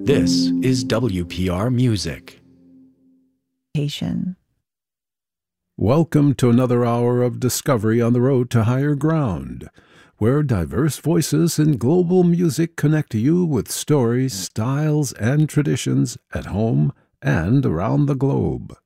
This is WPR Music. Welcome to another hour of discovery on the road to higher ground, where diverse voices in global music connect you with stories, styles, and traditions at home and around the globe.